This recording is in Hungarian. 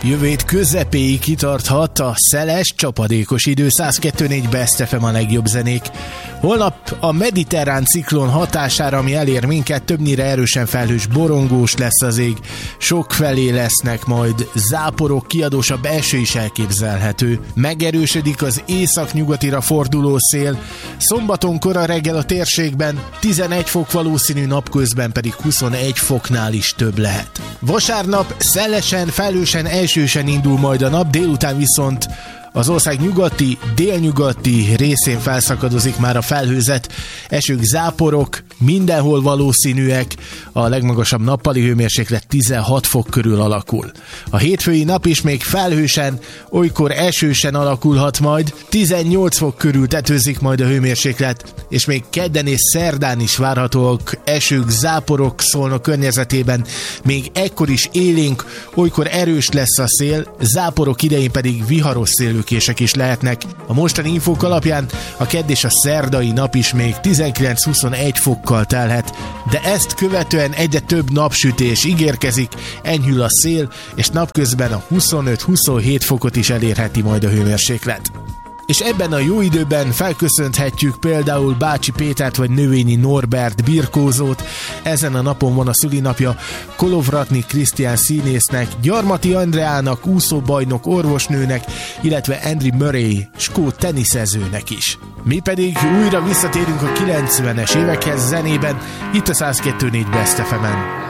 Jövő hét közepéig kitarthat a szeles, csapadékos idő. 102.4 Best FM a legjobb zenék. Holnap a mediterrán ciklon hatására, ami elér minket, többnyire erősen felhős, borongós lesz az ég. Sokfelé lesznek majd záporok, kiadósabb eső is elképzelhető. Megerősödik az északnyugatira forduló szél. Szombaton kora reggel a térségben 11 fok valószínű, napközben pedig 21 foknál is több lehet. Vasárnap szelesen, felhősen, esősen indul majd a nap, délután viszont az ország nyugati, délnyugati részén felszakadozik már a felhőzet, esők, záporok mindenhol valószínűek, a legmagasabb nappali hőmérséklet 16 fok körül alakul. A hétfői nap is még felhősen, olykor esősen alakulhat majd, 18 fok körül tetőzik majd a hőmérséklet, és még kedden és szerdán is várhatóak esők, záporok Szolnok környezetében, még ekkor is élénk, olykor erős lesz a szél, záporok idején pedig viharos szélőkések is lehetnek. A mostani infók alapján a kedd és a szerdai nap is még 19-21 fokkal telhet, de ezt követően egyre több napsütés ígérkezik, enyhül a szél, és napközben a 25-27 fokot is elérheti majd a hőmérséklet. És ebben a jó időben felköszönthetjük például Bácsi Pétert vagy Növényi Norbert birkózót. Ezen a napon van a szülinapja Kolovratnik Krisztián színésznek, Gyarmati Andreának, úszóbajnok orvosnőnek, illetve Andy Murray skót teniszezőnek is. Mi pedig újra visszatérünk a 90-es évekhez zenében, itt a 102.4 Best FM-en.